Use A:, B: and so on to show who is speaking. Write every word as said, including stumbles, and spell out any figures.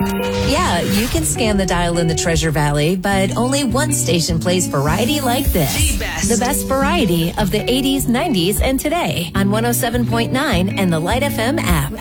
A: Yeah, you can scan the dial in the Treasure Valley, but only one station plays variety like this.
B: The best.
A: The best variety of the eighties, nineties, and today on one oh seven point nine and the Light F M app.